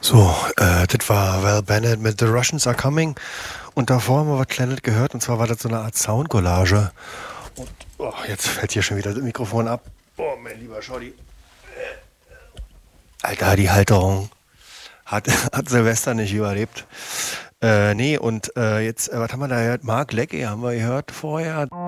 So, das war Val Bennett mit The Russians Are Coming. Und davor haben wir was Kleines gehört. Und zwar war das so eine Art Soundcollage. Und jetzt fällt hier schon wieder das Mikrofon ab. Oh, mein lieber Scholli. Alter, die Halterung hat Silvester nicht überlebt. Nee, und jetzt, was haben wir da gehört? Mark Leckie haben wir gehört vorher.